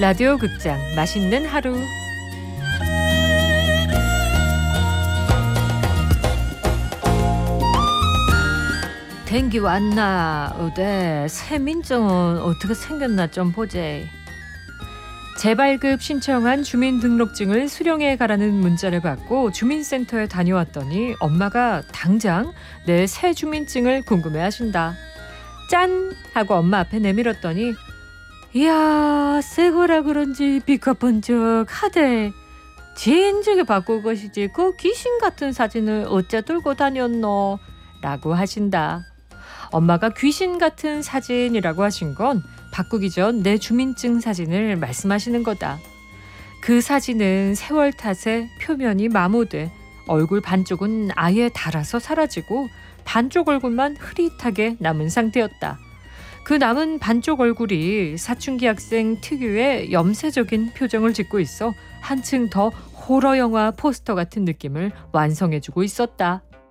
라디오 극장 맛있는 하루. 댕기 왔나? 어때? 새 민증은 어떻게 생겼나 좀 보제. 재발급 신청한 주민등록증을 수령해 가라는 문자를 받고 주민센터에 다녀왔더니 엄마가 당장 내 새 주민증을 궁금해하신다. 짠! 하고 엄마 앞에 내밀었더니 이야, 새 거라 그런지 비커번쩍하대. 진즉에 바꿀 것이지 그 귀신 같은 사진을 어째 들고 다녔노? 라고 하신다. 엄마가 귀신 같은 사진이라고 하신 건 바꾸기 전 내 주민증 사진을 말씀하시는 거다. 그 사진은 세월 탓에 표면이 마모돼 얼굴 반쪽은 아예 닳아서 사라지고 반쪽 얼굴만 흐릿하게 남은 상태였다. 그 남은 반쪽 얼굴이 사춘기 학생 특유의 염세적인 표정을 짓고 있어 한층 더 호러 영화 포스터 같은 느낌을 완성해주고 있었다.